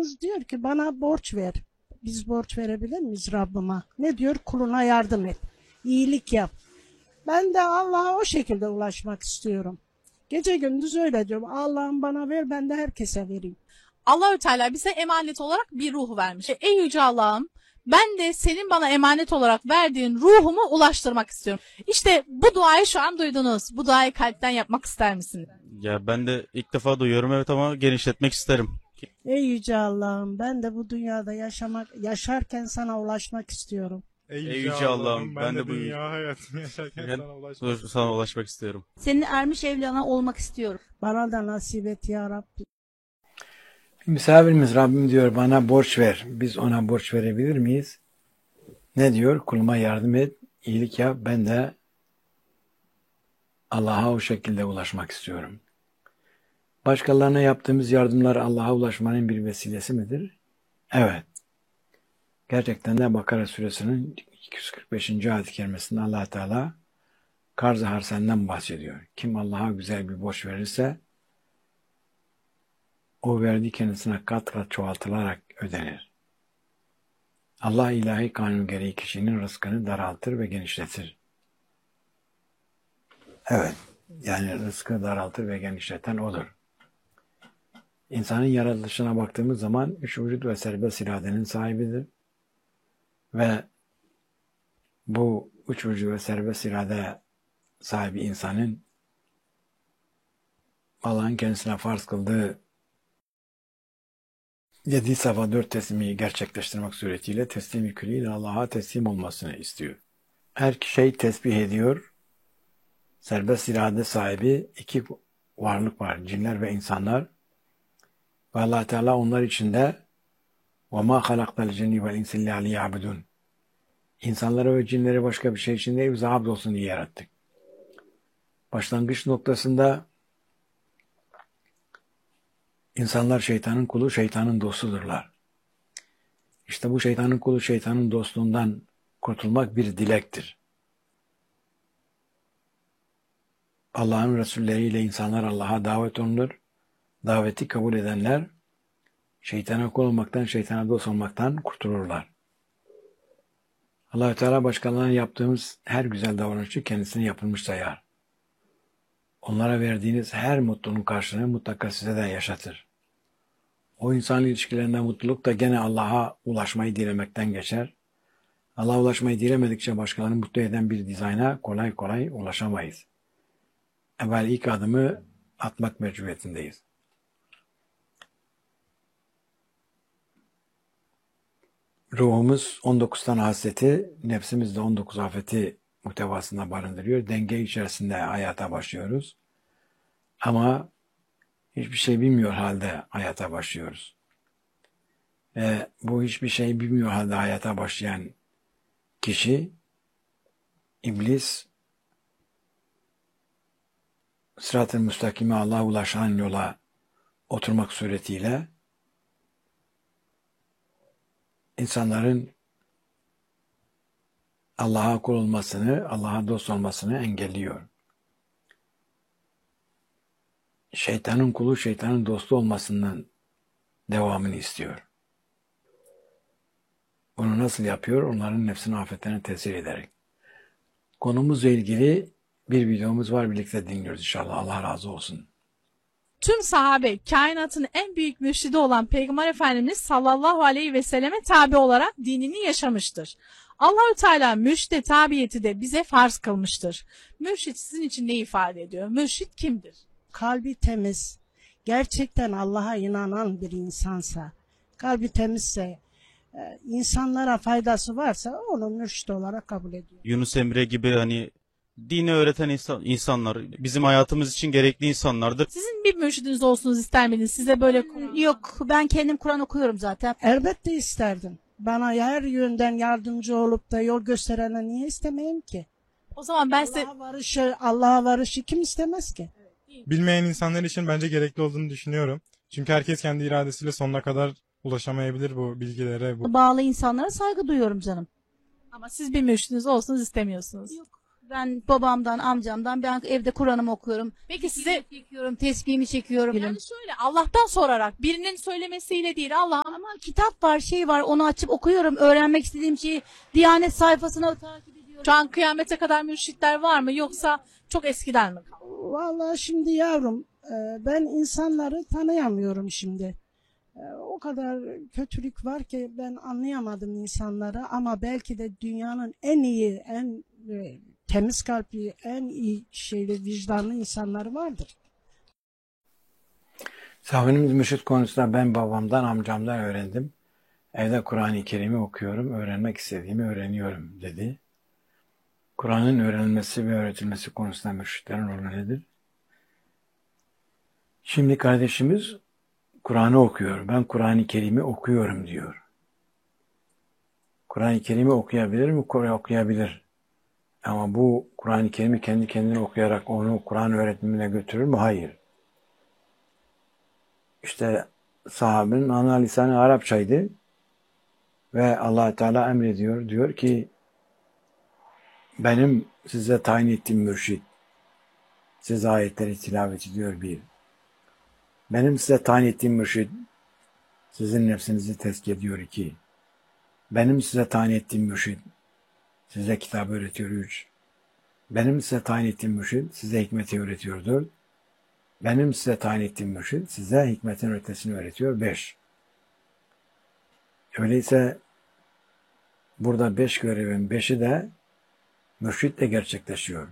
Kulumuz diyor ki bana borç ver. Biz borç verebilir miyiz Rabbime? Ne diyor? Kuluna yardım et. İyilik yap. Ben de Allah'a o şekilde ulaşmak istiyorum. Gece gündüz öyle diyorum. Allah'ım bana ver, ben de herkese vereyim. Allahü Teala bize emanet olarak bir ruh vermiş. Ey yüce Allah'ım, ben de senin bana emanet olarak verdiğin ruhumu ulaştırmak istiyorum. İşte bu duayı şu an duydunuz. Bu duayı kalpten yapmak ister misiniz? Ya ben de ilk defa duyuyorum, evet, ama genişletmek isterim. Ey yüce Allah'ım, ben de bu dünyada yaşarken sana ulaşmak istiyorum. Ey yüce Allah'ım, ben de bu dünya hayatını yaşarken sana ulaşmak istiyorum. Senin ermiş evlana olmak istiyorum. Bana da nasip et ya Rabbi. Misafirimiz Rabbim diyor bana borç ver. Biz ona borç verebilir miyiz? Ne diyor? Kuluma yardım et, iyilik yap. Ben de Allah'a o şekilde ulaşmak istiyorum. Başkalarına yaptığımız yardımlar Allah'a ulaşmanın bir vesilesi midir? Evet. Gerçekten de Bakara suresinin 245. ayet-i kerimesinde Allah Teala karz-ı harsenden bahsediyor. Kim Allah'a güzel bir borç verirse o verdiği kendisine kat kat çoğaltılarak ödenir. Allah ilahi kanun gereği kişinin rızkını daraltır ve genişletir. Evet, yani rızkı daraltır ve genişleten O'dur. İnsanın yaratılışına baktığımız zaman üç vücut ve serbest iradenin sahibidir. Ve bu üç vücut ve serbest irade sahibi insanın Allah'ın kendisine farz kıldığı 7 safa 4 teslimi gerçekleştirmek suretiyle teslim-i külliyle Allah'a teslim olmasını istiyor. Her şey tesbih ediyor. Serbest irade sahibi iki varlık var. Cinler ve insanlar. Ve Allah Teala onlar içinde وَمَا خَلَقْتَ الْجِنِّ وَالْاِنْسِ اللّٰهِ لِيَعْبُدُونَ İnsanları ve cinleri başka bir şey için değil, bize abd olsun diye yarattık. Başlangıç noktasında İnsanlar şeytanın kulu, şeytanın dostudurlar. İşte bu şeytanın kulu, şeytanın dostluğundan kurtulmak bir dilektir. Allah'ın Resulleriyle insanlar Allah'a davet olunur. Daveti kabul edenler şeytana kul olmaktan, şeytana dost olmaktan kurtulurlar. Allah-u Teala başkalarına yaptığımız her güzel davranışı kendisine yapılmış sayar. Onlara verdiğiniz her mutluluğun karşılığını mutlaka size de yaşatır. O insan ilişkilerinde mutluluk da gene Allah'a ulaşmayı dilemekten geçer. Allah'a ulaşmayı dilemedikçe başkalarını mutlu eden bir dizayna kolay kolay ulaşamayız. Evvel ilk adımı atmak mecburiyetindeyiz. Ruhumuz 19 tane hasreti, nefsimiz de 19 afeti muhtevasında barındırıyor. Denge içerisinde hayata başlıyoruz. Ama hiçbir şey bilmiyor halde hayata başlıyoruz. Ve bu hiçbir şey bilmiyor halde hayata başlayan kişi, iblis, sırat-ı müstakime Allah'a ulaşan yola oturmak suretiyle insanların Allah'a kul olmasını, Allah'a dost olmasını engelliyor. Şeytanın kulu, şeytanın dostu olmasının devamını istiyor. Bunu nasıl yapıyor? Onların nefsinin afetlerine tesir ederek. Konumuzla ilgili bir videomuz var, birlikte dinliyoruz inşallah. Allah razı olsun. Tüm sahabe, kainatın en büyük mürşidi olan Peygamber Efendimiz sallallahu aleyhi ve selleme tabi olarak dinini yaşamıştır. Allahü Teala mürşide tabiyeti de bize farz kılmıştır. Mürşit sizin için ne ifade ediyor? Mürşit kimdir? Kalbi temiz, gerçekten Allah'a inanan bir insansa, kalbi temizse, insanlara faydası varsa onu mürşit olarak kabul ediyor. Yunus Emre gibi hani dini öğreten insanlar bizim hayatımız için gerekli insanlardır. Sizin bir mürşidiniz olsunuz ister miydiniz? Size böyle Yok, ben kendim Kur'an okuyorum zaten. Elbette isterdim. Bana her yönden yardımcı olup da yol gösterene niye istemeyeyim ki? o zaman ben size Allah'a varışı kim istemez ki? Bilmeyen insanlar için bence gerekli olduğunu düşünüyorum. Çünkü herkes kendi iradesiyle sonuna kadar ulaşamayabilir bu bilgilere. Bağlı insanlara saygı duyuyorum canım. ama siz bir mürşidiniz olsunuz istemiyorsunuz. Yok. Ben babamdan, amcamdan, ben evde Kur'an'ımı okuyorum. Peki size Çekiyorum, tesbihimi çekiyorum. yani şöyle Allah'tan sorarak birinin söylemesiyle değil Allah'ım Ama kitap var, şey var, onu açıp okuyorum. Öğrenmek istediğim şeyi Diyanet sayfasına takip ediyorum. şu an kıyamete kadar mürşitler var mı yoksa çok eskiden mi kaldı? Vallahi şimdi yavrum ben insanları tanıyamıyorum şimdi. O kadar kötülük var ki ben anlayamadım insanları ama belki de dünyanın en iyi, en temiz kalpli, en iyi vicdanlı insanları vardır. Sahabemiz mürşit konusunda ben babamdan, amcamdan öğrendim. Evde Kur'an-ı Kerim'i okuyorum, öğrenmek istediğimi öğreniyorum dedi. Kur'an'ın öğrenilmesi ve öğretilmesi konusunda mürşitlerin rolü nedir? Şimdi kardeşimiz Kur'an'ı okuyor. Ben Kur'an-ı Kerim'i okuyorum diyor. Kur'an-ı Kerim'i okuyabilir mi? Okuyabilir. Ama bu Kur'an-ı Kerim'i kendi kendine okuyarak onu Kur'an öğretimine götürür mü? Hayır. İşte sahabenin ana lisanı Arapçaydı ve Allah Teala emrediyor. Diyor ki benim size tayin ettiğim mürşit size ayetleri tilavet ediyor bir. Benim size tayin ettiğim mürşit sizin nefsinizi tezkiye ediyor iki. Benim size tayin ettiğim mürşit size kitap öğretiyor üç. Benim size tayin ettiğim mürşit size hikmeti öğretiyor dört. Benim size tayin ettiğim mürşit size hikmetin ötesini öğretiyor beş. Öyleyse burada 5 görevin 5'i de mürşitle gerçekleşiyor.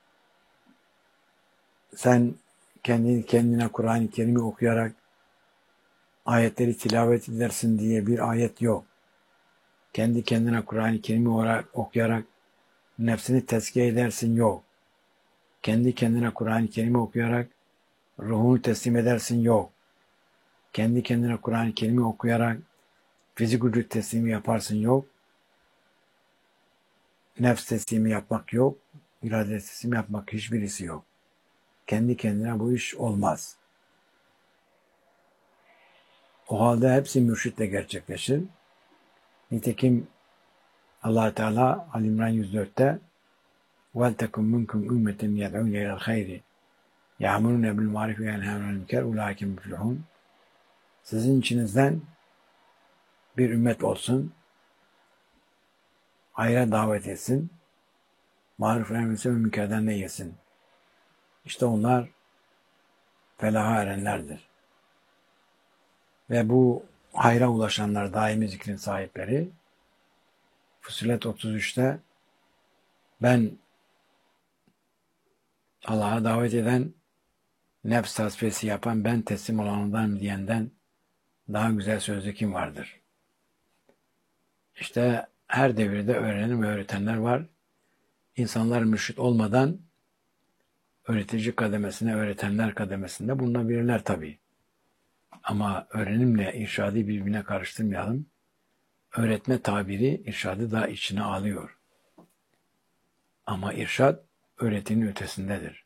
Sen kendine Kur'an-ı Kerim'i okuyarak ayetleri tilavet edersin diye bir ayet yok. Kendi kendine Kur'an-ı Kerim'i okuyarak nefsini tezkiye edersin yok. Kendi kendine Kur'an-ı Kerim'i okuyarak ruhunu teslim edersin yok. Kendi kendine Kur'an-ı Kerim'i okuyarak fizik vücut teslimi yaparsın yok. Nefs teslimi yapmak yok. İrade teslimi yapmak hiçbirisi yok. Kendi kendine bu iş olmaz. O halde hepsi mürşitle gerçekleşir. Nitekim Allah Teala Ali İmran 104'te وَلْتَكُمْ مِنْكُمْ اُمَّةٍ يَدْعُونَ اِلَى الْخَيْرِ يَعْمُرُونَ بِالْمَعْرُفِ وَيَنْهَوْنَ عَنِ الْمُنكَرِ اُولَٰئِكَ مُفْلِحُونَ. Sizin içinizden bir ümmet olsun, hayra davet etsin, maruf emretsin ve münkerden nehyesin. İşte onlar felaha erenlerdir. Ve bu hayra ulaşanlar, daimi zikrin sahipleri, Fussilet 33'te ben Allah'a davet eden, nefs tasfiyesi yapan, ben teslim olanından diyenden daha güzel sözlü kim vardır? İşte her devirde öğrenen ve öğretenler var. İnsanlar mürşit olmadan öğretici kademesine, öğretenler kademesinde bulunabilirler tabii. Ama öğrenimle irşadı birbirine karıştırmayalım. Öğretme tabiri irşadı da içine alıyor. Ama irşad öğretinin ötesindedir.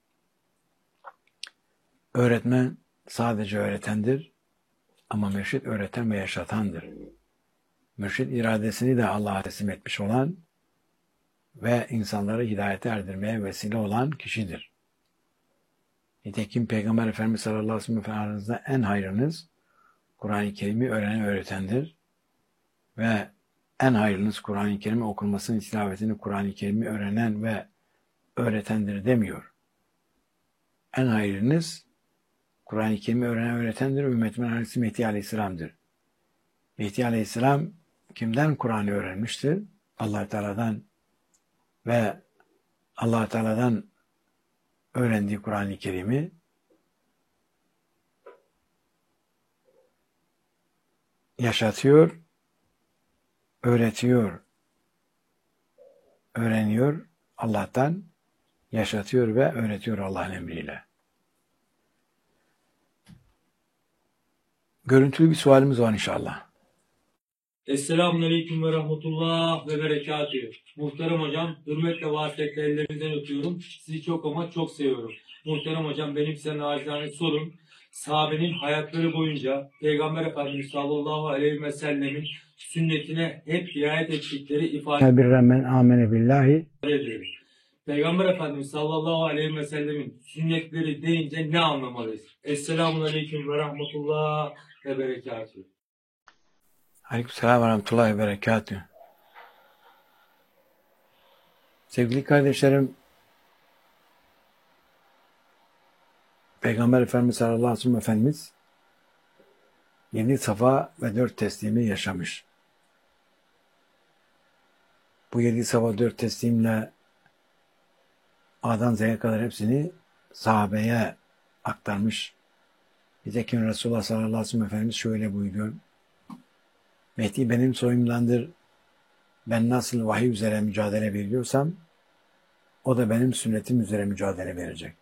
Öğretmen sadece öğretendir ama mürşit öğreten ve yaşatandır. Mürşit iradesini de Allah'a teslim etmiş olan ve insanları hidayete erdirmeye vesile olan kişidir. Nitekim Peygamber Efendimiz sallallahu aleyhi ve sellem aranızda en hayrınız Kur'an-ı Kerim'i öğrenen öğretendir ve en hayırlınız Kur'an-ı Kerim'i okunmasını, tilavetini Kur'an-ı Kerim'i öğrenen ve öğretendir demiyor. En hayırlınız Kur'an-ı Kerim'i öğrenen öğretendir ve ümmetimin halisi Mehdi Aleyhisselam'dır. Mehdi Aleyhisselam kimden Kur'an'ı öğrenmiştir? Allah Teala'dan ve Allah Teala'dan öğrendiği Kur'an-ı Kerim'i yaşatıyor, öğretiyor, öğreniyor Allah'tan, yaşatıyor ve öğretiyor Allah'ın emriyle. Görüntülü bir sualimiz var inşallah. Esselamun ve Rahmetullah ve Berekatühü. Muhterem hocam, hürmetle ve hasretle ellerinizden öpüyorum. Sizi çok ama çok seviyorum. Muhterem hocam, benim size nacizane sorum. Sahabenin hayatları boyunca Peygamber Efendimiz sallallahu aleyhi ve sellemin sünnetine hep riayet ettikleri ifade Birremen amene billahi. ediyor. Peygamber Efendimiz sallallahu aleyhi ve sellemin sünnetleri deyince ne anlamalıyız? Esselamun aleyküm ve rahmetullah ve berekatuhu. Aleykümselam ve rahmetullahi ve berekatühü. Sevgili kardeşlerim, Peygamber Efendimiz sallallahu aleyhi ve sellem Efendimiz 7 safa ve 4 teslimi yaşamış. Bu 7 safa 4 teslimle A'dan Z'ye kadar hepsini sahabeye aktarmış. Nitekim Resulullah sallallahu aleyhi ve sellem Efendimiz şöyle buyuruyor. Mehdi benim soyumdandır. Ben nasıl vahiy üzere mücadele veriyorsam o da benim sünnetim üzere mücadele verecek.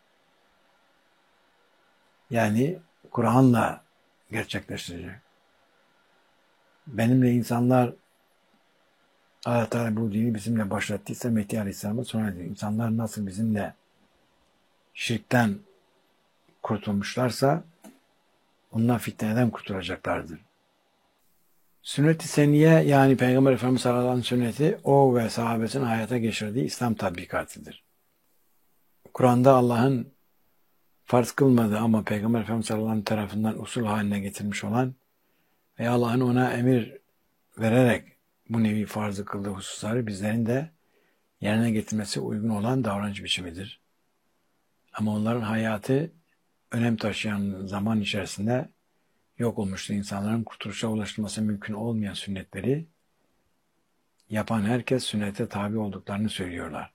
Yani Kur'an'la gerçekleştirecek. Benimle insanlar Allah Teala bu dini bizimle başlattıysa Mehdi Aleyhisselam'a sonra diyor. İnsanlar nasıl bizimle şirkten kurtulmuşlarsa onlar fitneden kurtulacaklardır. Sünnet-i Seniyye yani Peygamber Efendimiz sallallahu aleyhi ve sellem sünneti o ve sahabesinin hayata geçirdiği İslam tatbikatıdır. Kur'an'da Allah'ın farz kılmadığı ama Peygamber Efendimiz sallallahu aleyhi ve sellem tarafından usul haline getirmiş olan ve Allah'ın ona emir vererek bu nevi farzı kıldığı hususları bizlerin de yerine getirmesi uygun olan davranış biçimidir. Ama onların hayatı önem taşıyan zaman içerisinde yok olmuştu. İnsanların kurtuluşa ulaşılması mümkün olmayan sünnetleri yapan herkes sünnete tabi olduklarını söylüyorlar.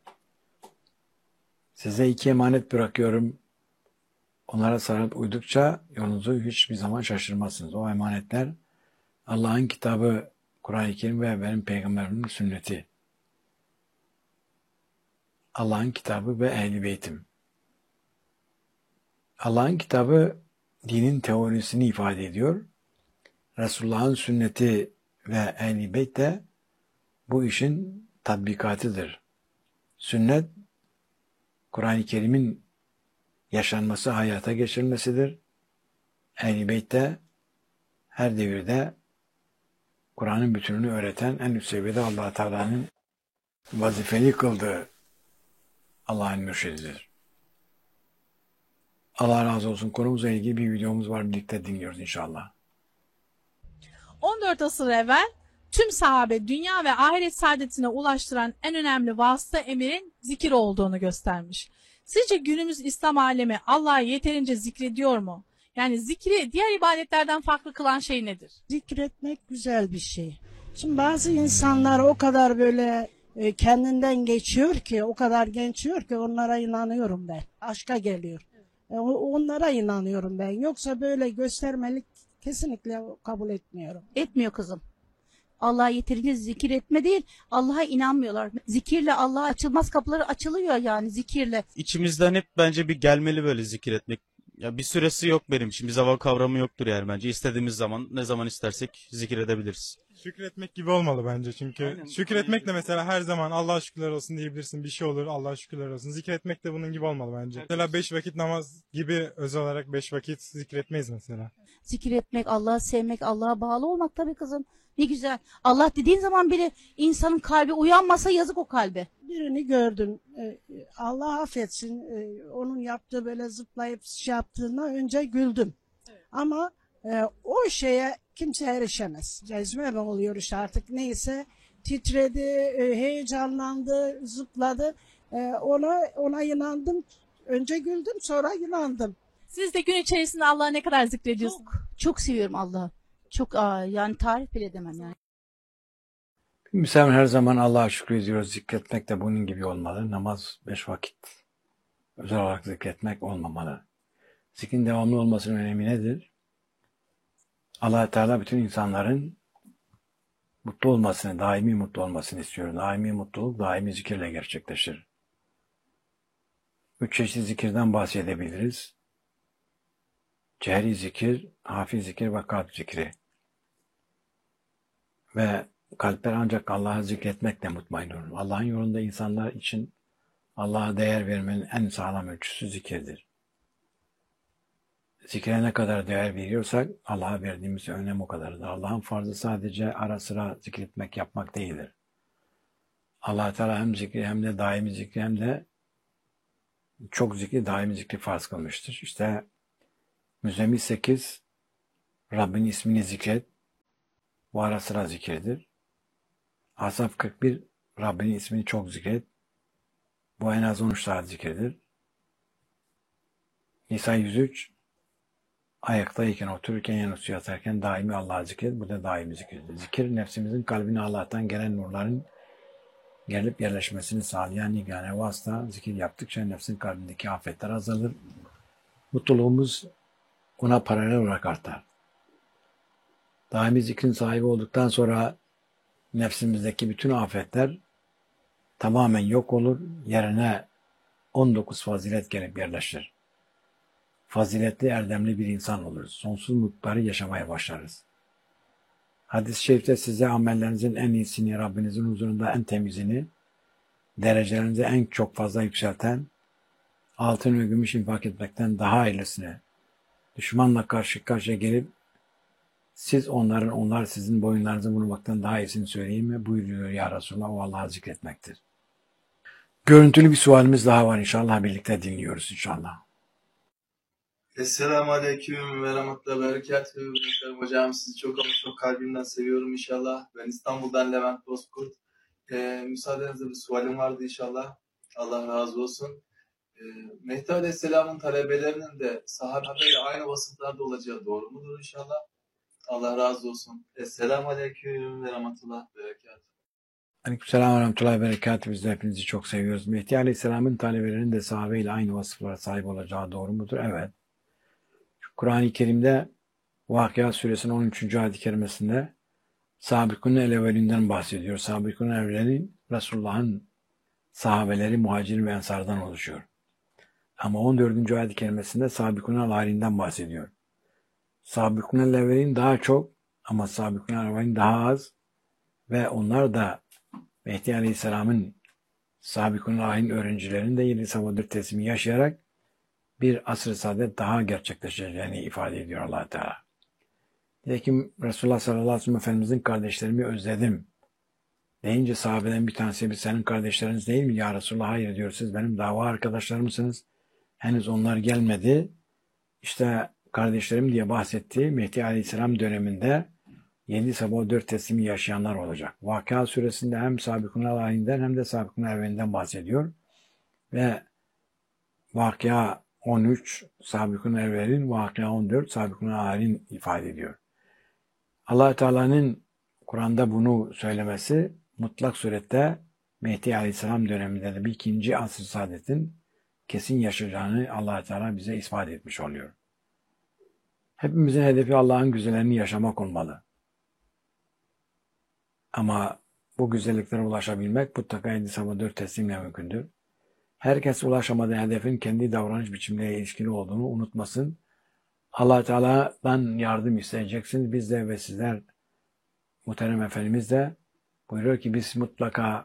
Size 2 emanet bırakıyorum. Onlara sarılıp uydukça yolunuzu hiçbir zaman şaşırmazsınız. O emanetler Allah'ın kitabı Kur'an-ı Kerim ve benim peygamberimin sünneti. Allah'ın kitabı ve ehl-i beytim. Allah'ın kitabı dinin teorisini ifade ediyor. Resulullah'ın sünneti ve ehl-i beyt de bu işin tatbikatıdır. Sünnet, Kur'an-ı Kerim'in yaşanması, hayata geçirilmesidir. Ehl-i beyt de her devirde Kur'an'ın bütününü öğreten en üst seviyede Allah Teala'nın vazifeli kıldığı Allah'ın mürşididir. Allah razı olsun. Konumuzla ilgili bir videomuz var. Birlikte dinliyoruz inşallah. 14 asır evvel tüm sahabe dünya ve ahiret saadetine ulaştıran en önemli vasıta emirin zikir olduğunu göstermiş. Sizce günümüz İslam alemi Allah'ı yeterince zikrediyor mu? Yani zikri diğer ibadetlerden farklı kılan şey nedir? Zikretmek güzel bir şey. Şimdi bazı insanlar o kadar böyle kendinden geçiyor ki, o kadar geçiyor ki onlara inanıyorum ben. Aşka geliyor. Onlara inanıyorum ben. Yoksa böyle göstermelik kesinlikle kabul etmiyorum. Etmiyor kızım. Allah'a yeterince zikir etme değil, Allah'a inanmıyorlar. Zikirle Allah'a açılmaz kapıları açılıyor yani zikirle. İçimizden hep bence bir gelmeli böyle zikir etmek. Ya bir süresi yok benim için. Bir zaman kavramı yoktur yani bence. İstediğimiz zaman ne zaman istersek zikir edebiliriz. Şükretmek gibi olmalı bence çünkü. Aynen. Şükretmek de mesela her zaman Allah'a şükürler olsun diyebilirsin. Bir şey olur Allah'a şükürler olsun. Zikretmek de bunun gibi olmalı bence. Mesela 5 vakit namaz gibi özel olarak 5 vakit zikretmeyiz mesela. Zikir etmek, Allah'ı sevmek, Allah'a bağlı olmak tabii kızım. Ne güzel. Allah dediğin zaman bile insanın kalbi uyanmasa yazık o kalbe. Birini gördüm. Allah affetsin. Onun yaptığı böyle zıplayıp şey yaptığına önce güldüm. Ama o şeye kimse erişemez. Cezme mi oluyor işte artık neyse. Titredi, heyecanlandı, zıpladı. Ona inandım. Önce güldüm, sonra inandım. Siz de gün içerisinde Allah'ı ne kadar zikrediyorsunuz? Çok seviyorum Allah'ı. Çok yani tarif bile edemem yani. Müslüman her zaman Allah'a şükrediyoruz. Zikretmek de bunun gibi olmalı. Namaz 5 vakit. Özel olarak zikretmek olmamalı. Zikrin devamlı olmasının önemi nedir? Allah Teala bütün insanların mutlu olmasını, daimi mutlu olmasını istiyor. Daimi mutluluk daimi zikirle gerçekleşir. 3 çeşit zikirden bahsedebiliriz. Cehri zikir, hafi zikir ve kalp zikri. Ve kalpler ancak Allah'ı zikretmekle mutmain olur. Allah'ın yolunda insanlar için Allah'a değer vermenin en sağlam ölçüsü zikirdir. Zikre ne kadar değer veriyorsak Allah'a verdiğimiz önem o kadardır. Allah'ın farzı sadece ara sıra zikretmek, yapmak değildir. Allah Teala hem zikri hem de daimi zikri hem de çok zikri, daimi zikri farz kılmıştır. İşte Müzzemmil 8 Rabbin ismini zikret. Bu ara sıra zikirdir. Asaf 41 Rabbinin ismini çok zikret. Bu en az 13 saat zikirdir. Nisa 103 ayaktayken, otururken, yanıtı yatarken daimi Allah'ı zikret. Bu da daimi zikirdir. Zikir nefsimizin kalbine Allah'tan gelen nurların gelip yerleşmesini sağlayan yegane vasıta. Zikir yaptıkça nefsin kalbindeki afetler azalır. Mutluluğumuz ona paralel olarak artar. Daimi zikrin sahibi olduktan sonra nefsimizdeki bütün afetler tamamen yok olur. Yerine 19 fazilet gelip yerleşir. Faziletli, erdemli bir insan oluruz. Sonsuz mutlulukları yaşamaya başlarız. Hadis-i şerifte size amellerinizin en iyisini, Rabbinizin huzurunda en temizini, derecelerinizi en çok fazla yükselten, altın ve gümüş infak etmekten daha iyisini, düşmanla karşı karşıya gelip siz onların, onlar sizin boyunlarınızı vurmaktan daha iyisini söyleyeyim mi? Buyuruyor ya Resulallah, o Allah'ı zikretmektir. Görüntülü bir sualimiz daha var inşallah, birlikte dinliyoruz inşallah. Esselamu Aleyküm ve Rahmetullahi ve Berekatuhu. Muhterem hocam, sizi çok ama çok kalbimden seviyorum inşallah. Ben İstanbul'dan Levent Bozkurt. Müsaadenizle bir sualim vardı inşallah. Allah razı olsun. Mehdi Aleyhisselam'ın talebelerinin de sahabeyle aynı vasıflarda olacağı doğru mudur inşallah? Allah razı olsun. Esselamu Aleyküm ve Rahmetullahi ve Berekatuhu. Aleykümselam ve Rahmetullahi ve Berekatuhu. Biz de hepinizi çok seviyoruz. Mehdi Aleyhisselam'ın talebelerinin de sahabeyle aynı vasıflara sahip olacağı doğru mudur? Evet. Kur'an-ı Kerim'de Vakıa Suresinin 13. ayet-i kerimesinde Sabikun el-evvelinden bahsediyor. Sabikun el-evvelin Resulullah'ın sahabeleri muhacir ve ensardan oluşuyor. Ama 14. ayet-i kerimesinde Sabikun el-halinden bahsediyor. Sabikun el-evvelin daha çok ama Sabikun el-evvelin daha az ve onlar da Mehdi Aleyhisselam'ın Sabikun el-halin öğrencilerinin de 7 sabahdır teslimi yaşayarak bir asr-ı saadet daha gerçekleşeceğini ifade ediyor Allah Teala. Nitekim Resulullah sallallahu aleyhi ve sellem Efendimizin kardeşlerimi özledim deyince sahabeden bir tanesi, biz senin kardeşleriniz değil mi? Ya Resulullah, hayır diyor, siz benim dava arkadaşlarımsınız. Henüz onlar gelmedi. İşte kardeşlerim diye bahsettiği Mehdi Aleyhisselam döneminde 7 sabah 4 teslimi yaşayanlar olacak. Vakıa suresinde hem Sabikun el-halinden hem de Sabikun el-evvelinden bahsediyor. Ve Vakıa 13 Sabikun el-evvelin, Vakıa 14 Sabikun el-halin ifade ediyor. Allah Teala'nın Kur'an'da bunu söylemesi mutlak surette Mehdi Aleyhisselam döneminde de bir ikinci asr-ı saadetin kesin yaşayacağını Allah Teala bize ispat etmiş oluyor. Hepimizin hedefi Allah'ın güzellerini yaşamak olmalı. Ama bu güzelliklere ulaşabilmek mutlaka 7 sabah 4 teslimle mümkündür. Herkes ulaşamadığı hedefin kendi davranış biçimleriyle ilişkili olduğunu unutmasın. Allah Teala'dan yardım isteyeceksiniz. Biz de ve sizler, muhterem Efendimiz de buyuruyor ki biz mutlaka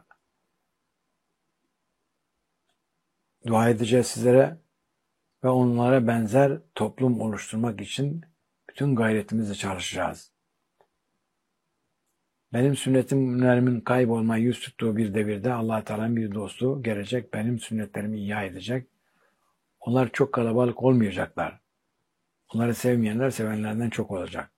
dua edeceğiz sizlere ve onlara benzer toplum oluşturmak için bütün gayretimizle çalışacağız. Benim sünnetimlerimin kaybolmaya yüz tuttuğu bir devirde Allah Teala'nın bir dostu gelecek, benim sünnetlerimi ihya edecek. Onlar çok kalabalık olmayacaklar. Onları sevmeyenler sevenlerden çok olacak.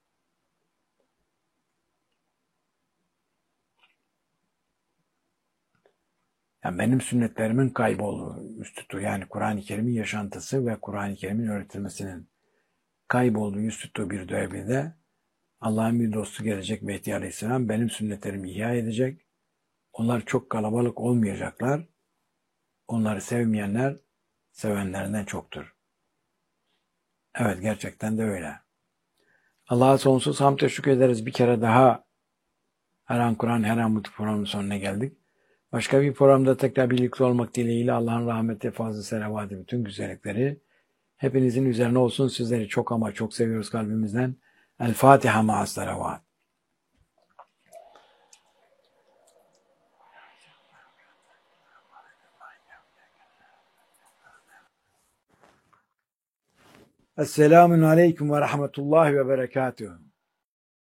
Yani benim sünnetlerimin kaybolduğu, üst tuttuğu, yani Kur'an-ı Kerim'in yaşantısı ve Kur'an-ı Kerim'in öğretilmesinin kaybolduğu, üst tuttuğu bir devirde Allah'ın bir dostu gelecek, Mehdi Aleyhisselam benim sünnetlerimi ihya edecek. Onlar çok kalabalık olmayacaklar. Onları sevmeyenler sevenlerinden çoktur. Evet, gerçekten de öyle. Allah'a sonsuz hamd teşekkür ederiz. Bir kere daha her an Kur'an, her an bu programın sonuna geldik. Başka bir programda tekrar birlikte olmak dileğiyle Allah'ın rahmeti, fazla selavatı, bütün güzellikleri hepinizin üzerine olsun. Sizleri çok ama çok seviyoruz kalbimizden. El Fatiha ma'as salavat. Esselamun aleyküm ve rahmetullahi ve berekatuhu.